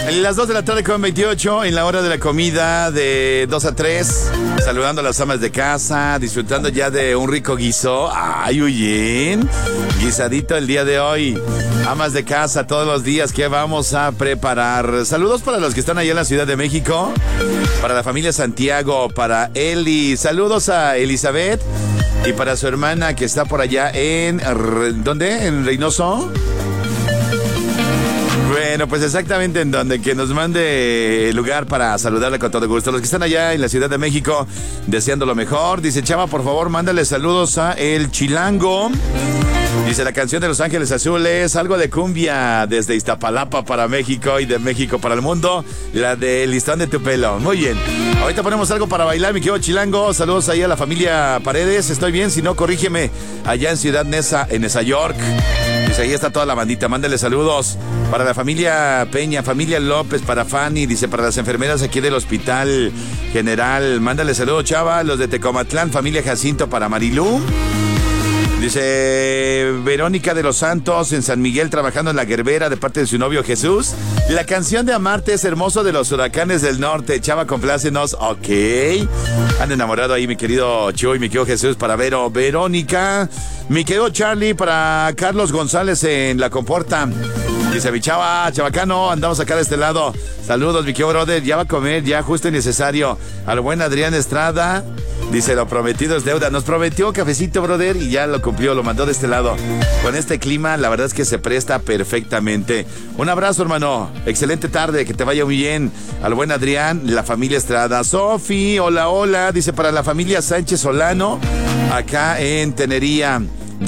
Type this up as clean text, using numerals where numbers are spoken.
En las 2 de la tarde con 28, en la hora de la comida de 2 a 3, saludando a las amas de casa, disfrutando ya de un rico guiso. ¡Ay, bien! Guisadito el día de hoy. Amas de casa, todos los días, ¿qué vamos a preparar? Saludos para los que están allá en la Ciudad de México, para la familia Santiago, para Eli. Saludos a Elizabeth y para su hermana que está por allá en... ¿Dónde? ¿En Reynoso? Bueno, pues exactamente en donde, que nos mande el lugar para saludarle con todo gusto. Los que están allá en la Ciudad de México, deseando lo mejor. Dice Chava, por favor, mándale saludos a El Chilango. Dice la canción de Los Ángeles Azules, algo de cumbia desde Iztapalapa para México y de México para el mundo. La de Listón de tu pelo. Muy bien. Ahorita ponemos algo para bailar, mi querido Chilango. Saludos ahí a la familia Paredes. Estoy bien, si no, corrígeme. Allá en Ciudad Neza, en Nueva York. Dice, ahí está toda la bandita, mándale saludos para la familia Peña, familia López, para Fanny, dice, para las enfermeras aquí del Hospital General, mándale saludos, Chava, los de Tecomatlán, familia Jacinto, para Marilú. Dice Verónica de los Santos en San Miguel trabajando en la Gerbera de parte de su novio Jesús. La canción de Amarte es hermoso de los Huracanes del Norte. Chava, complácenos. Ok. Han enamorado ahí mi querido Chuy, mi querido Jesús para Verónica. Mi querido Charlie para Carlos González en La Comporta. Dice mi chava, chavacano, andamos acá de este lado. Saludos, mi querido brother. Ya va a comer, ya justo y necesario. Al buen Adrián Estrada. Dice, lo prometido es deuda. Nos prometió cafecito, brother, y ya lo cumplió, lo mandó de este lado. Con este clima, la verdad es que se presta perfectamente. Un abrazo, hermano. Excelente tarde, que te vaya muy bien. Al buen Adrián, la familia Estrada. Sofi, hola, hola. Dice, para la familia Sánchez Solano, acá en Tenería.